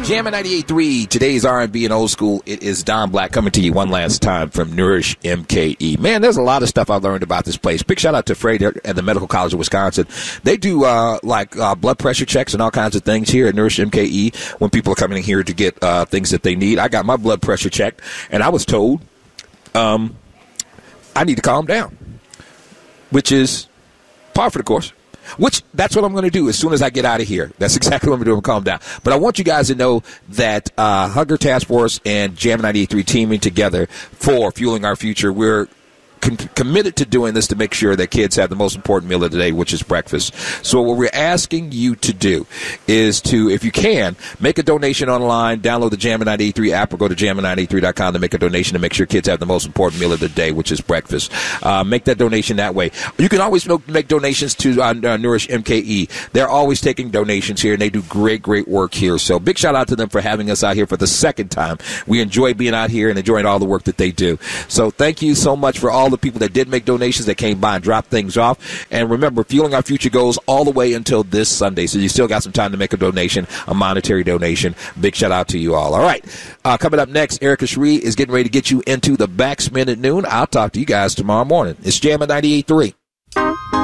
Jammin' 98.3, today's R&B and old school. It is Don Black coming to you one last time from Nourish MKE. Man, there's a lot of stuff I've learned about this place. Big shout out to Fred at the Medical College of Wisconsin. They do blood pressure checks and all kinds of things here at Nourish MKE when people are coming in here to get things that they need. I got my blood pressure checked, and I was told I need to calm down, which is par for the course. Which, that's what I'm going to do as soon as I get out of here. That's exactly what I'm going to do. Calm down. But I want you guys to know that Hunger Task Force and Jammin' 98.3 teaming together for Fueling Our Future. We're committed to doing this to make sure that kids have the most important meal of the day, which is breakfast. So what we're asking you to do is to, if you can, make a donation online, download the Jammin' 98.3 app, or go to jammin983.com to make a donation to make sure kids have the most important meal of the day, which is breakfast. Make that donation that way. You can always make donations to Nourish MKE. They're always taking donations here, and they do great, great work here. So big shout out to them for having us out here for the second time. We enjoy being out here and enjoying all the work that they do. So thank you so much for all the people that did make donations, that came by and dropped things off. And remember, Fueling Our Future goes all the way until this Sunday, so you still got some time to make a donation, a monetary donation. Big shout out to you all. All right, coming up next, Erica Shree is getting ready to get you into the Backspin at noon. I'll talk to you guys tomorrow morning. It's Jammin' 98.3.